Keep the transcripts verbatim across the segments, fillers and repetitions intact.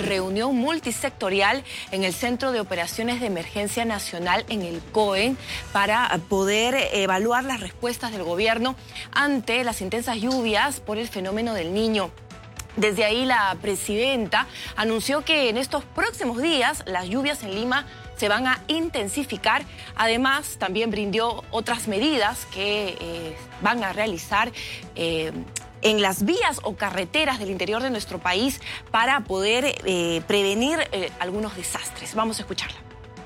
reunión multisectorial en el Centro de Operaciones de Emergencia Nacional en el COEN para poder evaluar las respuestas del gobierno ante las intensas lluvias por el fenómeno del Niño. Desde ahí la presidenta anunció que en estos próximos días las lluvias en Lima se van a intensificar. Además, también brindó otras medidas que eh, van a realizar eh, en las vías o carreteras del interior de nuestro país para poder eh, prevenir eh, algunos desastres. Vamos a escucharla.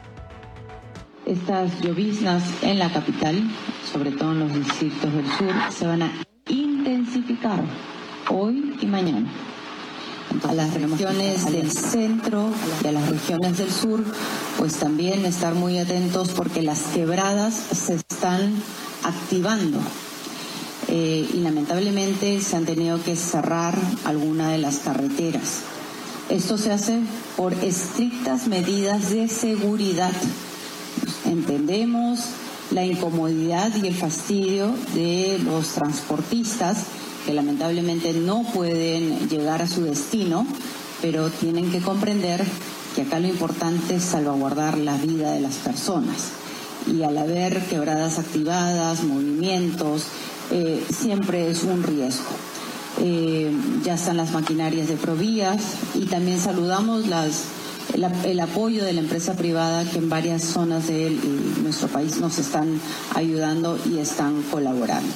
Estas lloviznas en la capital, sobre todo en los distritos del sur, se van a intensificar hoy y mañana. A las regiones del centro y a las regiones del sur, pues también estar muy atentos porque las quebradas se están activando eh, y lamentablemente se han tenido que cerrar algunas de las carreteras. Esto se hace por estrictas medidas de seguridad. Entendemos la incomodidad y el fastidio de los transportistas que lamentablemente no pueden llegar a su destino, pero tienen que comprender que acá lo importante es salvaguardar la vida de las personas. Y al haber quebradas activadas, movimientos, eh, siempre es un riesgo. Eh, ya están las maquinarias de Provías y también saludamos las, el, el apoyo de la empresa privada que en varias zonas de nuestro país nos están ayudando y están colaborando.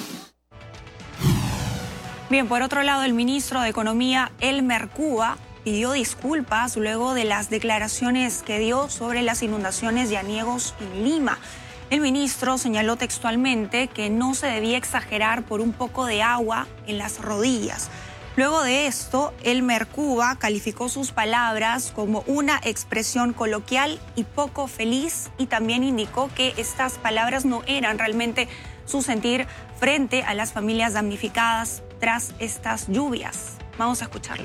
Bien, por otro lado, el ministro de Economía, Elmer Cuba, pidió disculpas luego de las declaraciones que dio sobre las inundaciones y añegos en Lima. El ministro señaló textualmente que no se debía exagerar por un poco de agua en las rodillas. Luego de esto, Elmer Cuba calificó sus palabras como una expresión coloquial y poco feliz y también indicó que estas palabras no eran realmente su sentir frente a las familias damnificadas tras estas lluvias. Vamos a escucharlo.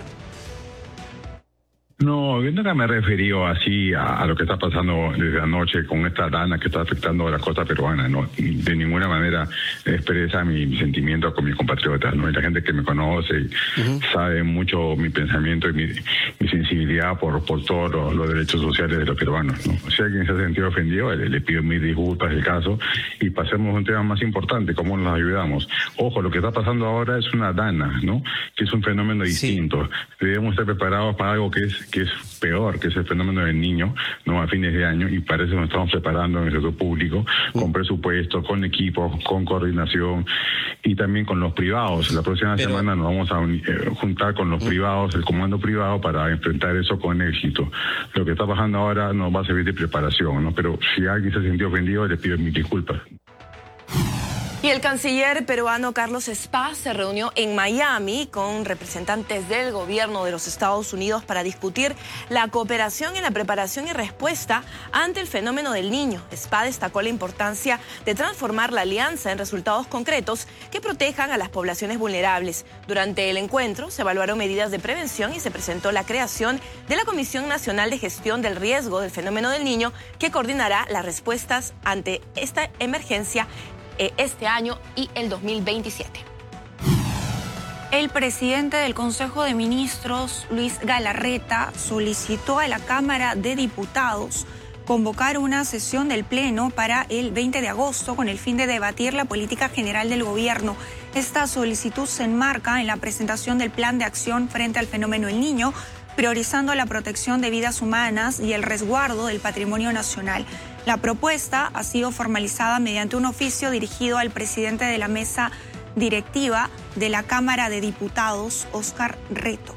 No, yo nunca me he referido así a, a lo que está pasando desde anoche con esta dana que está afectando a la costa peruana, ¿no? De ninguna manera expresa mi, mi sentimiento con mis compatriotas, ¿no? Y la gente que me conoce uh-huh. sabe mucho mi pensamiento y mi, mi sensibilidad por, por todos los, los derechos sociales de los peruanos, ¿no? Si alguien se ha sentido ofendido, le, le pido mis disculpas del caso y pasemos a un tema más importante, cómo nos ayudamos. Ojo, lo que está pasando ahora es una dana, ¿no? Que es un fenómeno distinto. Sí. Debemos estar preparados para algo que es que es peor, que es el fenómeno del Niño, no a fines de año, y para eso nos estamos preparando en el sector público, con presupuesto, con equipos, con coordinación y también con los privados. La próxima Pero... semana nos vamos a un, eh, juntar con los privados, el comando privado, para enfrentar eso con éxito. Lo que está pasando ahora nos va a servir de preparación, ¿no? Pero si alguien se sintió ofendido, le pido mis disculpas. Y el canciller peruano Carlos Spa se reunió en Miami con representantes del gobierno de los Estados Unidos para discutir la cooperación en la preparación y respuesta ante el fenómeno del Niño. Spa destacó la importancia de transformar la alianza en resultados concretos que protejan a las poblaciones vulnerables. Durante el encuentro se evaluaron medidas de prevención y se presentó la creación de la Comisión Nacional de Gestión del Riesgo del Fenómeno del Niño, que coordinará las respuestas ante esta emergencia este año y el dos mil veintisiete. El presidente del Consejo de Ministros, Luis Galarreta, solicitó a la Cámara de Diputados convocar una sesión del Pleno para el veinte de agosto con el fin de debatir la política general del gobierno. Esta solicitud se enmarca en la presentación del Plan de Acción frente al fenómeno El Niño, priorizando la protección de vidas humanas y el resguardo del patrimonio nacional. La propuesta ha sido formalizada mediante un oficio dirigido al presidente de la mesa directiva de la Cámara de Diputados, Óscar Reto.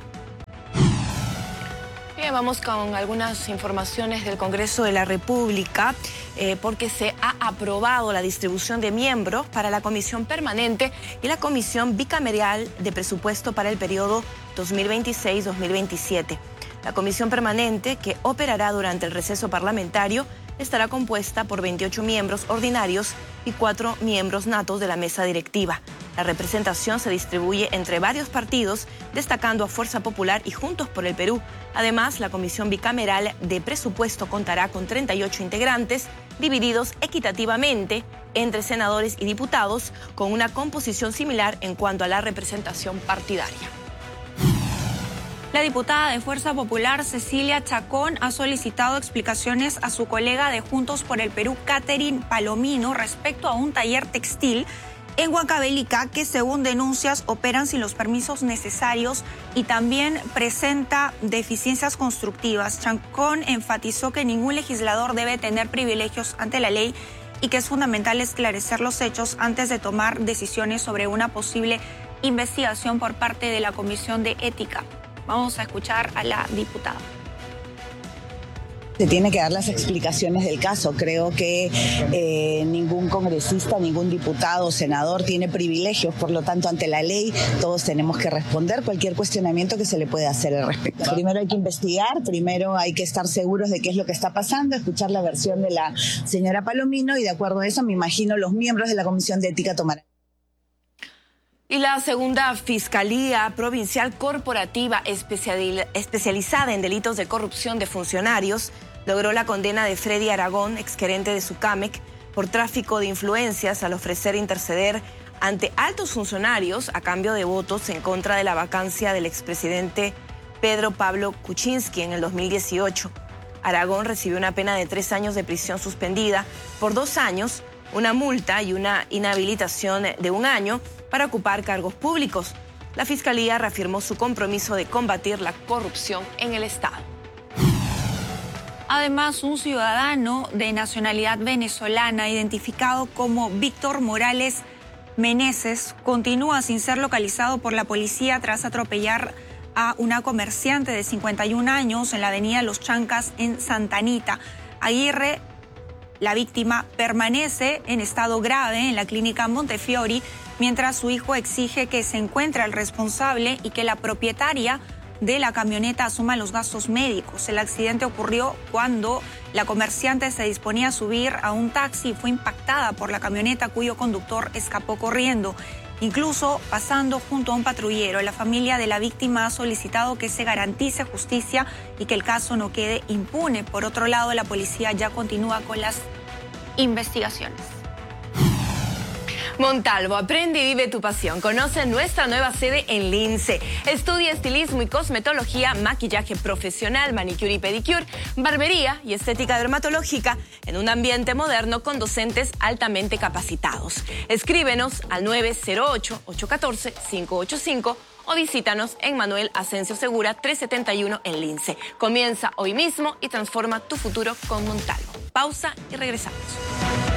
Bien, vamos con algunas informaciones del Congreso de la República, eh, porque se ha aprobado la distribución de miembros para la Comisión Permanente y la Comisión Bicameral de Presupuesto para el periodo dos mil veintiséis dos mil veintisiete. La Comisión Permanente, que operará durante el receso parlamentario, estará compuesta por veintiocho miembros ordinarios y cuatro miembros natos de la mesa directiva. La representación se distribuye entre varios partidos, destacando a Fuerza Popular y Juntos por el Perú. Además, la Comisión Bicameral de Presupuesto contará con treinta y ocho integrantes, divididos equitativamente entre senadores y diputados, con una composición similar en cuanto a la representación partidaria. La diputada de Fuerza Popular, Cecilia Chacón, ha solicitado explicaciones a su colega de Juntos por el Perú, Catherine Palomino, respecto a un taller textil en Huancavelica que, según denuncias, operan sin los permisos necesarios y también presenta deficiencias constructivas. Chacón enfatizó que ningún legislador debe tener privilegios ante la ley y que es fundamental esclarecer los hechos antes de tomar decisiones sobre una posible investigación por parte de la Comisión de Ética. Vamos a escuchar a la diputada. Se tiene que dar las explicaciones del caso. Creo que eh, ningún congresista, ningún diputado o senador tiene privilegios, por lo tanto, ante la ley todos tenemos que responder cualquier cuestionamiento que se le pueda hacer al respecto. Primero hay que investigar, primero hay que estar seguros de qué es lo que está pasando, escuchar la versión de la señora Palomino y de acuerdo a eso me imagino los miembros de la Comisión de Ética tomarán. Y la segunda Fiscalía Provincial Corporativa especializada en delitos de corrupción de funcionarios logró la condena de Freddy Aragón, exgerente de Sucamec, por tráfico de influencias al ofrecer interceder ante altos funcionarios a cambio de votos en contra de la vacancia del expresidente Pedro Pablo Kuczynski en el dos mil dieciocho. Aragón recibió una pena de tres años de prisión suspendida por dos años, una multa y una inhabilitación de un año para ocupar cargos públicos. La Fiscalía reafirmó su compromiso de combatir la corrupción en el Estado. Además, un ciudadano de nacionalidad venezolana identificado como Víctor Morales Meneses continúa sin ser localizado por la policía tras atropellar a una comerciante de cincuenta y un años en la avenida Los Chancas en Santa Anita. Aguirre, la víctima, permanece en estado grave en la clínica Montefiori, mientras su hijo exige que se encuentre al responsable y que la propietaria de la camioneta asuma los gastos médicos. El accidente ocurrió cuando la comerciante se disponía a subir a un taxi y fue impactada por la camioneta cuyo conductor escapó corriendo, incluso pasando junto a un patrullero. La familia de la víctima ha solicitado que se garantice justicia y que el caso no quede impune. Por otro lado, la policía ya continúa con las investigaciones. Montalvo, aprende y vive tu pasión. Conoce nuestra nueva sede en Lince. Estudia estilismo y cosmetología, maquillaje profesional, manicure y pedicure, barbería y estética dermatológica en un ambiente moderno con docentes altamente capacitados. Escríbenos al nueve cero ocho, ocho uno cuatro, cinco ocho cinco o visítanos en Manuel Asensio Segura trescientos setenta y uno en Lince. Comienza hoy mismo y transforma tu futuro con Montalvo. Pausa y regresamos.